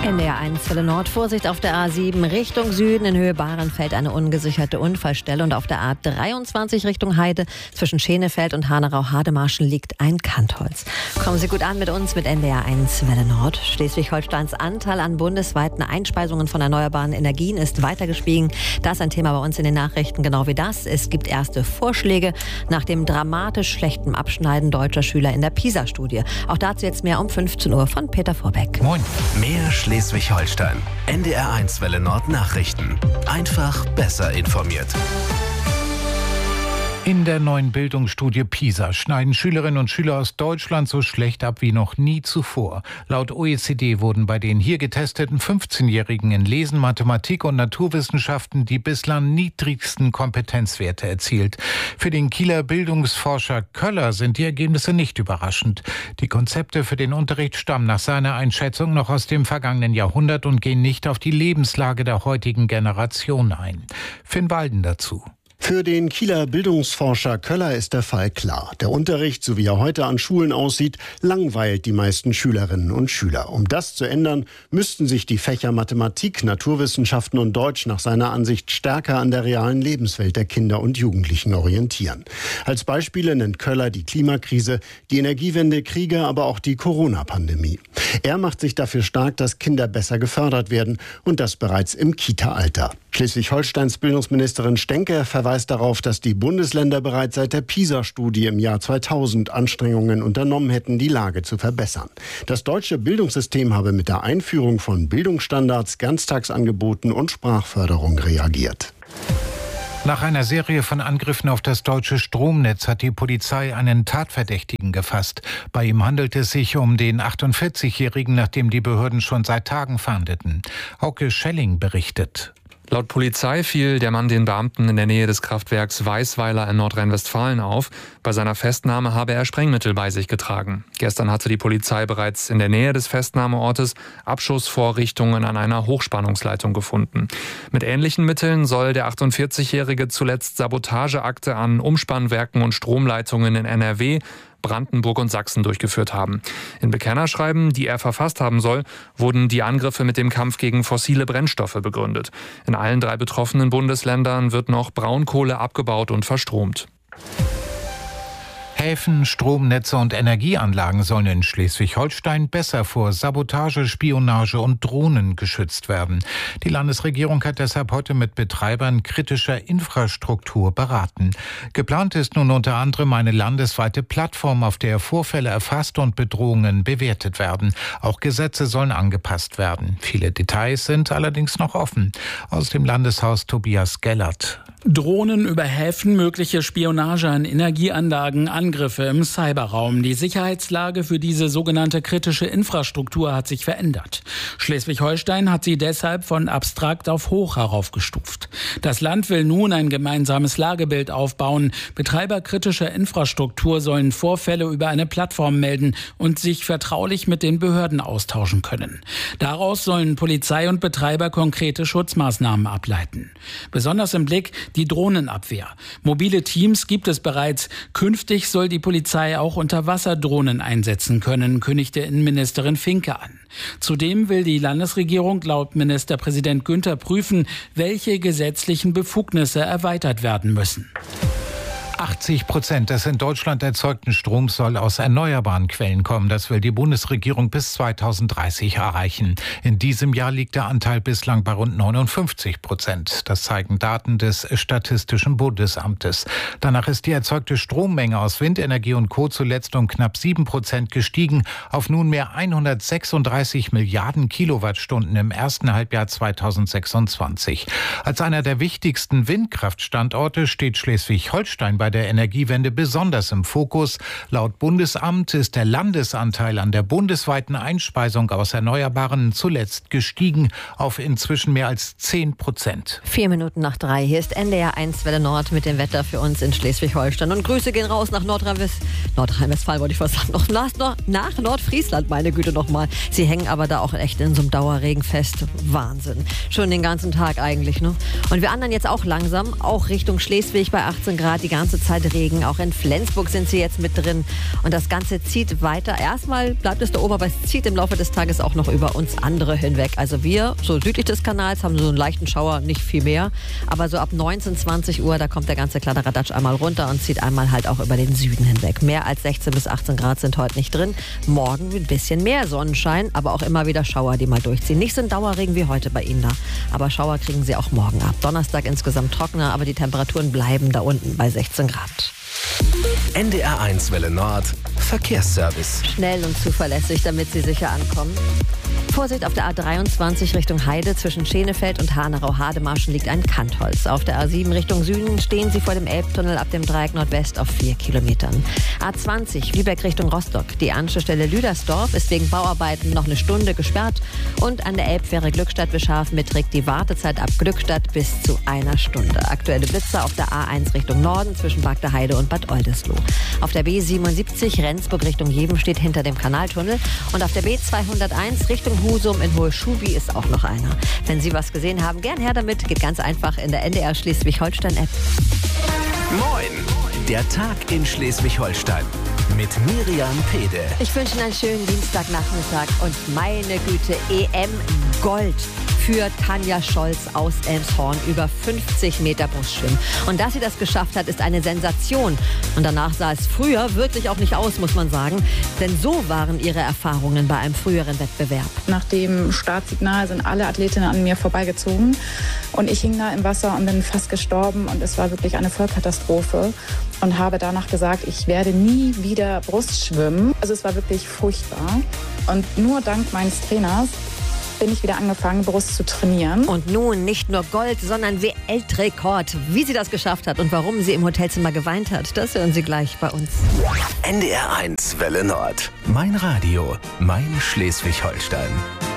NDR 1 Welle Nord. Vorsicht auf der A7 Richtung Süden. In Höhe Bahrenfeld eine ungesicherte Unfallstelle. Und auf der A23 Richtung Heide zwischen Schenefeld und Hanau-Hademarschen liegt ein Kantholz. Kommen Sie gut an mit uns mit NDR 1 Welle Nord. Schleswig-Holsteins Anteil an bundesweiten Einspeisungen von erneuerbaren Energien ist weiter gestiegen. Das ist ein Thema bei uns in den Nachrichten, genau wie das. Es gibt erste Vorschläge nach dem dramatisch schlechten Abschneiden deutscher Schüler in der PISA-Studie. Auch dazu jetzt mehr um 15 Uhr von Peter Vorbeck. Moin. Mehr Schleswig-Holstein. NDR 1 Welle Nord Nachrichten. Einfach besser informiert. In der neuen Bildungsstudie PISA schneiden Schülerinnen und Schüler aus Deutschland so schlecht ab wie noch nie zuvor. Laut OECD wurden bei den hier getesteten 15-Jährigen in Lesen, Mathematik und Naturwissenschaften die bislang niedrigsten Kompetenzwerte erzielt. Für den Kieler Bildungsforscher Köller sind die Ergebnisse nicht überraschend. Die Konzepte für den Unterricht stammen nach seiner Einschätzung noch aus dem vergangenen Jahrhundert und gehen nicht auf die Lebenslage der heutigen Generation ein. Finn Walden dazu. Für den Kieler Bildungsforscher Köller ist der Fall klar. Der Unterricht, so wie er heute an Schulen aussieht, langweilt die meisten Schülerinnen und Schüler. Um das zu ändern, müssten sich die Fächer Mathematik, Naturwissenschaften und Deutsch nach seiner Ansicht stärker an der realen Lebenswelt der Kinder und Jugendlichen orientieren. Als Beispiele nennt Köller die Klimakrise, die Energiewende, Kriege, aber auch die Corona-Pandemie. Er macht sich dafür stark, dass Kinder besser gefördert werden und das bereits im Kita-Alter. Schleswig-Holsteins Bildungsministerin Stenke verweist darauf, dass die Bundesländer bereits seit der PISA-Studie im Jahr 2000 Anstrengungen unternommen hätten, die Lage zu verbessern. Das deutsche Bildungssystem habe mit der Einführung von Bildungsstandards, Ganztagsangeboten und Sprachförderung reagiert. Nach einer Serie von Angriffen auf das deutsche Stromnetz hat die Polizei einen Tatverdächtigen gefasst. Bei ihm handelt es sich um den 48-Jährigen, nach dem die Behörden schon seit Tagen fahndeten. Hauke Schelling berichtet. Laut Polizei fiel der Mann den Beamten in der Nähe des Kraftwerks Weißweiler in Nordrhein-Westfalen auf. Bei seiner Festnahme habe er Sprengmittel bei sich getragen. Gestern hatte die Polizei bereits in der Nähe des Festnahmeortes Abschussvorrichtungen an einer Hochspannungsleitung gefunden. Mit ähnlichen Mitteln soll der 48-Jährige zuletzt Sabotageakte an Umspannwerken und Stromleitungen in NRW, Brandenburg und Sachsen durchgeführt haben. In Bekennerschreiben, die er verfasst haben soll, wurden die Angriffe mit dem Kampf gegen fossile Brennstoffe begründet. In allen 3 betroffenen Bundesländern wird noch Braunkohle abgebaut und verstromt. Häfen, Stromnetze und Energieanlagen sollen in Schleswig-Holstein besser vor Sabotage, Spionage und Drohnen geschützt werden. Die Landesregierung hat deshalb heute mit Betreibern kritischer Infrastruktur beraten. Geplant ist nun unter anderem eine landesweite Plattform, auf der Vorfälle erfasst und Bedrohungen bewertet werden. Auch Gesetze sollen angepasst werden. Viele Details sind allerdings noch offen. Aus dem Landeshaus Tobias Gellert. Drohnen über Häfen, mögliche Spionage an Energieanlagen, Angriffe im Cyberraum. Die Sicherheitslage für diese sogenannte kritische Infrastruktur hat sich verändert. Schleswig-Holstein hat sie deshalb von abstrakt auf hoch heraufgestuft. Das Land will nun ein gemeinsames Lagebild aufbauen. Betreiber kritischer Infrastruktur sollen Vorfälle über eine Plattform melden und sich vertraulich mit den Behörden austauschen können. Daraus sollen Polizei und Betreiber konkrete Schutzmaßnahmen ableiten. Besonders im Blick die Drohnenabwehr. Mobile Teams gibt es bereits. Künftig soll die Polizei auch Unterwasserdrohnen einsetzen können, kündigte Innenministerin Finke an. Zudem will die Landesregierung laut Ministerpräsident Günther prüfen, welche gesetzlichen Befugnisse erweitert werden müssen. 80% des in Deutschland erzeugten Stroms soll aus erneuerbaren Quellen kommen. Das will die Bundesregierung bis 2030 erreichen. In diesem Jahr liegt der Anteil bislang bei rund 59%. Das zeigen Daten des Statistischen Bundesamtes. Danach ist die erzeugte Strommenge aus Windenergie und Co. zuletzt um knapp 7% gestiegen auf nunmehr 136 Milliarden Kilowattstunden im ersten Halbjahr 2026. Als einer der wichtigsten Windkraftstandorte steht Schleswig-Holstein bei der Energiewende besonders im Fokus. Laut Bundesamt ist der Landesanteil an der bundesweiten Einspeisung aus Erneuerbaren zuletzt gestiegen auf inzwischen mehr als 10%. 4 Minuten nach 3. Hier ist NDR 1 Welle Nord mit dem Wetter für uns in Schleswig-Holstein. Und Grüße gehen raus nach Nordrhein-Westfalen, wollte ich fast sagen. Noch nach Nordfriesland, meine Güte nochmal. Sie hängen aber da auch echt in so einem Dauerregen fest. Wahnsinn. Schon den ganzen Tag eigentlich, ne? Und wir anderen jetzt auch langsam, auch Richtung Schleswig bei 18 Grad. Die ganze ganze Zeit Regen. Auch in Flensburg sind sie jetzt mit drin. Und das Ganze zieht weiter. Erstmal bleibt es da oben, aber es zieht im Laufe des Tages auch noch über uns andere hinweg. Also wir, so südlich des Kanals, haben so einen leichten Schauer, nicht viel mehr. Aber so ab 19, 20 Uhr, da kommt der ganze Kladderadatsch einmal runter und zieht einmal halt auch über den Süden hinweg. Mehr als 16 bis 18 Grad sind heute nicht drin. Morgen ein bisschen mehr Sonnenschein, aber auch immer wieder Schauer, die mal durchziehen. Nicht so ein Dauerregen wie heute bei Ihnen da. Aber Schauer kriegen Sie auch morgen ab. Donnerstag insgesamt trockener, aber die Temperaturen bleiben da unten bei 16 Grad. NDR1 Welle Nord, Verkehrsservice. Schnell und zuverlässig, damit Sie sicher ankommen. Vorsicht auf der A23 Richtung Heide. Zwischen Schenefeld und Hanau-Hademarschen liegt ein Kantholz. Auf der A7 Richtung Süden stehen Sie vor dem Elbtunnel ab dem Dreieck Nordwest auf 4 Kilometern. A20 Lübeck Richtung Rostock. Die Anschlussstelle Lüdersdorf ist wegen Bauarbeiten noch eine Stunde gesperrt. Und an der Elbfähre Glückstadt-Beschaf beträgt die Wartezeit ab Glückstadt bis zu 1 Stunde. Aktuelle Blitzer auf der A1 Richtung Norden zwischen Bagda Heide und Bad Oldesloe. Auf der B77 Rendsburg Richtung Jeven steht hinter dem Kanaltunnel. Und auf der B201 Richtung Husum in Hohe Schubi ist auch noch einer. Wenn Sie was gesehen haben, gern her damit. Geht ganz einfach in der NDR Schleswig-Holstein-App. Moin, der Tag in Schleswig-Holstein mit Miriam Pede. Ich wünsche Ihnen einen schönen Dienstagnachmittag und meine Güte, EM-Gold für Tanja Scholz aus Elmshorn, über 50 Meter Brustschwimmen. Und dass sie das geschafft hat, ist eine Sensation. Und danach sah es früher wirklich auch nicht aus, muss man sagen. Denn so waren ihre Erfahrungen bei einem früheren Wettbewerb. Nach dem Startsignal sind alle Athletinnen an mir vorbeigezogen. Und ich hing da im Wasser und bin fast gestorben. Und es war wirklich eine Vollkatastrophe. Und habe danach gesagt, ich werde nie wieder Brust schwimmen. Also es war wirklich furchtbar. Und nur dank meines Trainers bin ich wieder angefangen, Brust zu trainieren. Und nun nicht nur Gold, sondern Weltrekord. Wie sie das geschafft hat und warum sie im Hotelzimmer geweint hat, das hören Sie gleich bei uns. NDR1 Welle Nord. Mein Radio, mein Schleswig-Holstein.